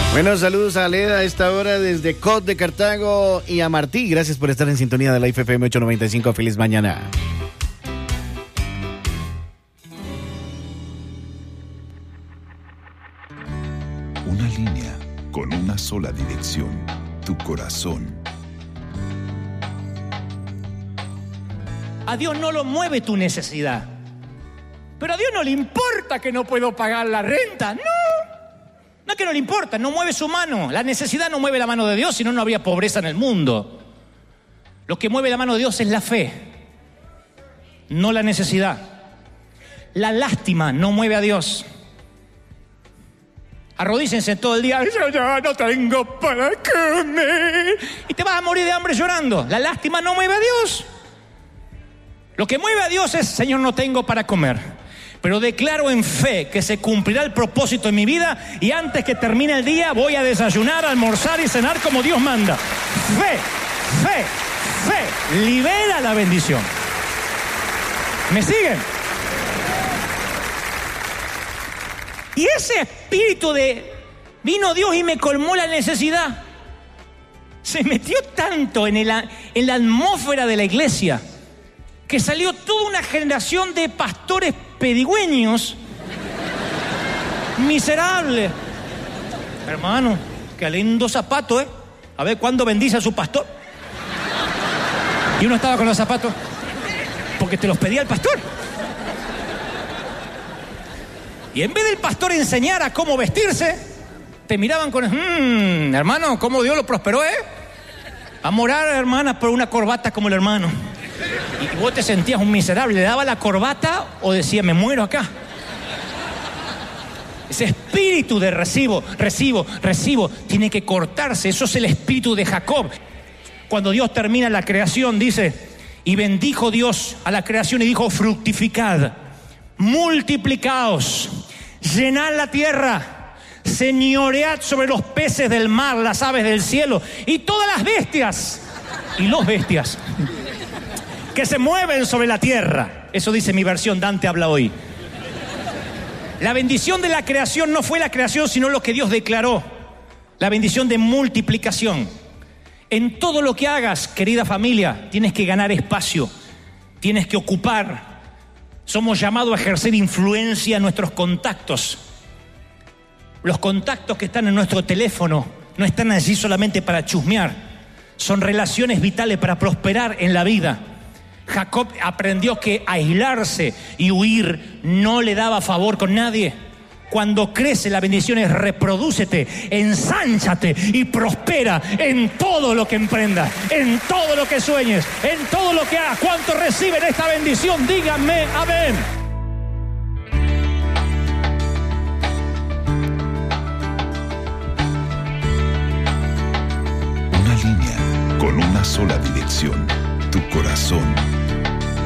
Bueno, saludos a Leda a esta hora desde Cot de Cartago y a Martí. Gracias por estar en sintonía de la FM 895. Feliz mañana. Una línea con una sola dirección, tu corazón. A Dios no lo mueve tu necesidad. Pero a Dios no le importa que no puedo pagar la renta. No. No es que no le importa, no mueve su mano. La necesidad no mueve la mano de Dios, si no, no habría pobreza en el mundo. Lo que mueve la mano de Dios es la fe, no la necesidad. La lástima no mueve a Dios. Arrodíllense todo el día. Yo ya no tengo para comer. Y te vas a morir de hambre llorando. La lástima no mueve a Dios. Lo que mueve a Dios es: Señor, no tengo para comer, pero declaro en fe que se cumplirá el propósito en mi vida, y antes que termine el día voy a desayunar, almorzar y cenar como Dios manda. Fe, fe, fe libera la bendición. ¿Me siguen? Y ese espíritu de vino Dios y me colmó la necesidad se metió tanto en la atmósfera de la iglesia que salió toda una generación de pastores pedigüeños, miserables. Hermano, qué lindo zapato, ¿eh? A ver, ¿cuándo bendice a su pastor? Y uno estaba con los zapatos porque te los pedía el pastor. Y en vez del pastor enseñar a cómo vestirse, te miraban con hermano, ¿cómo Dios lo prosperó, Vamos a orar, hermana, por una corbata como el hermano. Y vos te sentías un miserable. ¿Le daba la corbata o decía, me muero acá? Ese espíritu de recibo tiene que cortarse. Eso es el espíritu de Jacob. Cuando Dios termina la creación, dice: y bendijo Dios a la creación y dijo: fructificad, multiplicaos, llenad la tierra, señoread sobre los peces del mar, las aves del cielo y todas las bestias y los bestias que se mueven sobre la tierra. Eso dice mi versión, Dante habla hoy. La bendición de la creación no fue la creación, sino lo que Dios declaró. La bendición de multiplicación. En todo lo que hagas, querida familia, tienes que ganar espacio, tienes que ocupar. Somos llamados a ejercer influencia en nuestros contactos. Los contactos que están en nuestro teléfono no están allí solamente para chusmear, son relaciones vitales para prosperar en la vida. Jacob aprendió que aislarse y huir no le daba favor con nadie. Cuando crece la bendición es: reprodúcete, ensánchate y prospera en todo lo que emprendas, en todo lo que sueñes, en todo lo que hagas. ¿Cuántos reciben esta bendición? Díganme amén. Una línea con una sola dirección, tu corazón.